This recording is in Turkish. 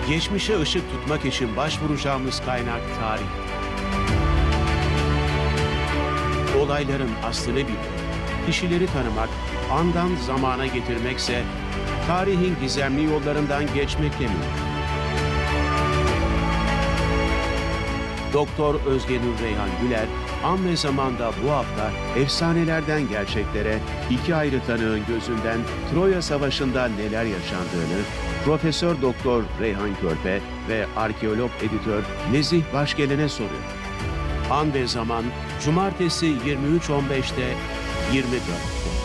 Geçmişe ışık tutmak için başvuracağımız kaynak tarih. Olayların aslını bilmek, kişileri tanımak, andan zamana getirmekse tarihin gizemli yollarından geçmekle mümkün. Doktor Özgenur Reyhan Güler, An ve Zaman'da bu hafta efsanelerden gerçeklere iki ayrı tanığın gözünden Troya Savaşı'nda neler yaşandığını Profesör Doktor Reyhan Körpe ve arkeolog editör Nezih Başgelen'e soruyor. An ve Zaman, Cumartesi 23.15'te 24'te.